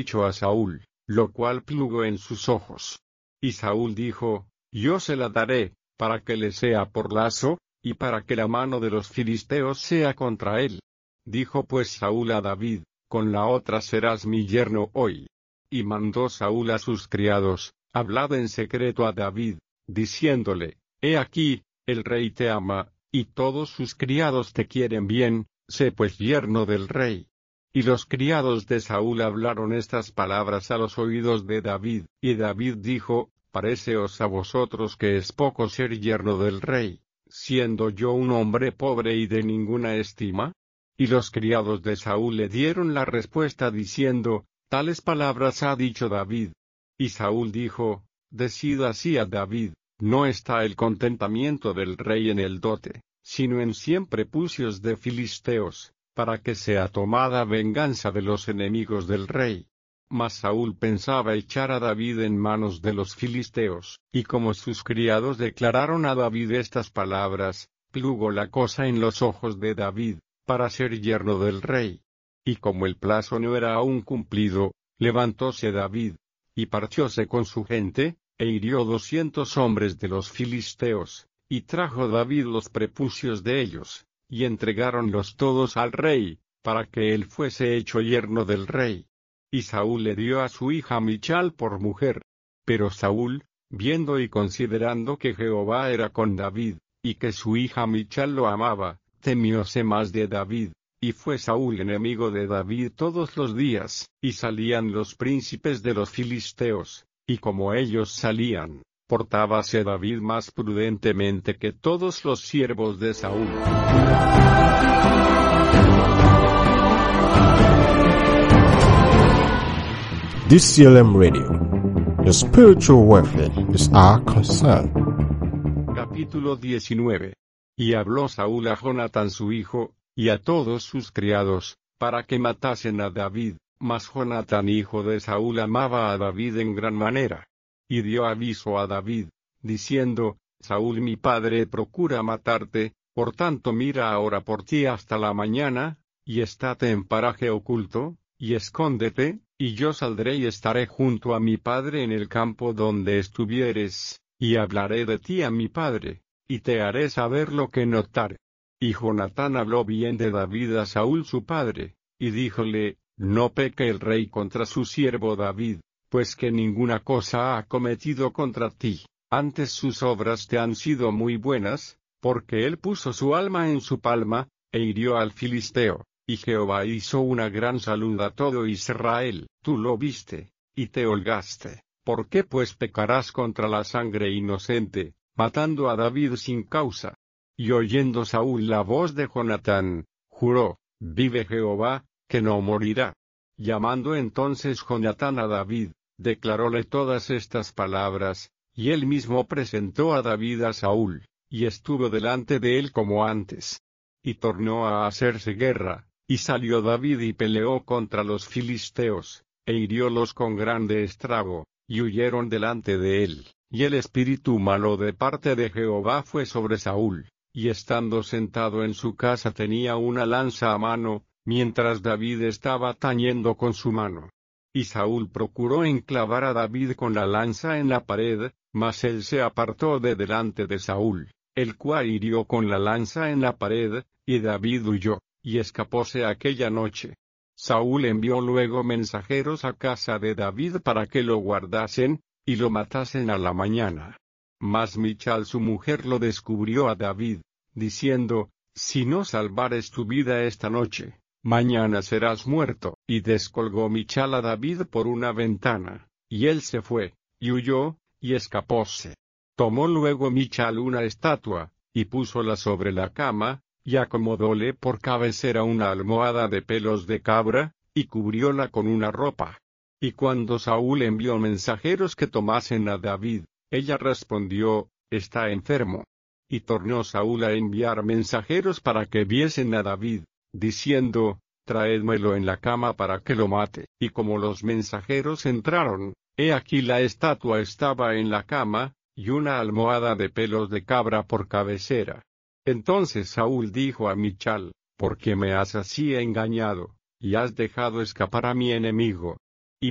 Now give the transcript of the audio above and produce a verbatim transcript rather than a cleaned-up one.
dicho a Saúl, lo cual plugo en sus ojos. Y Saúl dijo, yo se la daré, para que le sea por lazo, y para que la mano de los filisteos sea contra él. Dijo pues Saúl a David, con la otra serás mi yerno hoy. Y mandó Saúl a sus criados, hablad en secreto a David, diciéndole, he aquí, el rey te ama, y todos sus criados te quieren bien, sé pues yerno del rey. Y los criados de Saúl hablaron estas palabras a los oídos de David, y David dijo, paréceos a vosotros que es poco ser yerno del rey, siendo yo un hombre pobre y de ninguna estima. Y los criados de Saúl le dieron la respuesta diciendo, tales palabras ha dicho David. Y Saúl dijo, decid así a David, no está el contentamiento del rey en el dote, sino en cien prepucios de filisteos, para que sea tomada venganza de los enemigos del rey. Mas Saúl pensaba echar a David en manos de los filisteos, y como sus criados declararon a David estas palabras, plugo la cosa en los ojos de David, para ser yerno del rey. Y como el plazo no era aún cumplido, levantóse David, y partióse con su gente, e hirió doscientos hombres de los filisteos, y trajo David los prepucios de ellos, y entregáronlos todos al rey, para que él fuese hecho yerno del rey. Y Saúl le dio a su hija Michal por mujer. Pero Saúl, viendo y considerando que Jehová era con David, y que su hija Michal lo amaba, temióse más de David, y fue Saúl enemigo de David todos los días, y salían los príncipes de los filisteos, y como ellos salían, portábase David más prudentemente que todos los siervos de Saúl. D C L M Radio. Your spiritual welfare is our concern. Capítulo diecinueve. Y habló Saúl a Jonatán su hijo, y a todos sus criados, para que matasen a David, mas Jonatán hijo de Saúl amaba a David en gran manera. Y dio aviso a David, diciendo, Saúl mi padre procura matarte, por tanto mira ahora por ti hasta la mañana, y estate en paraje oculto, y escóndete, y yo saldré y estaré junto a mi padre en el campo donde estuvieres, y hablaré de ti a mi padre, y te haré saber lo que notare. Y Jonatán habló bien de David a Saúl su padre, y díjole, no peque el rey contra su siervo David, pues que ninguna cosa ha cometido contra ti, antes sus obras te han sido muy buenas, porque él puso su alma en su palma, e hirió al filisteo. Y Jehová hizo una gran salud a todo Israel, tú lo viste, y te holgaste. ¿Por qué pues pecarás contra la sangre inocente, matando a David sin causa? Y oyendo Saúl la voz de Jonatán, juró, vive Jehová, que no morirá. Llamando entonces Jonatán a David, declaróle todas estas palabras, y él mismo presentó a David a Saúl, y estuvo delante de él como antes. Y tornó a hacerse guerra. Y salió David y peleó contra los filisteos, e hiriólos con grande estrago, y huyeron delante de él. Y el espíritu malo de parte de Jehová fue sobre Saúl, y estando sentado en su casa tenía una lanza a mano, mientras David estaba tañendo con su mano. Y Saúl procuró enclavar a David con la lanza en la pared, mas él se apartó de delante de Saúl, el cual hirió con la lanza en la pared, y David huyó. Y escapóse aquella noche. Saúl envió luego mensajeros a casa de David para que lo guardasen, y lo matasen a la mañana. Mas Michal su mujer lo descubrió a David, diciendo, si no salvares tu vida esta noche, mañana serás muerto. Y descolgó Michal a David por una ventana, y él se fue, y huyó, y escapóse. Tomó luego Michal una estatua, y púsola sobre la cama, y acomodóle por cabecera una almohada de pelos de cabra, y cubrióla con una ropa. Y cuando Saúl envió mensajeros que tomasen a David, ella respondió, está enfermo. Y tornó Saúl a enviar mensajeros para que viesen a David, diciendo, traédmelo en la cama para que lo mate. Y como los mensajeros entraron, he aquí la estatua estaba en la cama, y una almohada de pelos de cabra por cabecera. Entonces Saúl dijo a Michal, ¿por qué me has así engañado, y has dejado escapar a mi enemigo?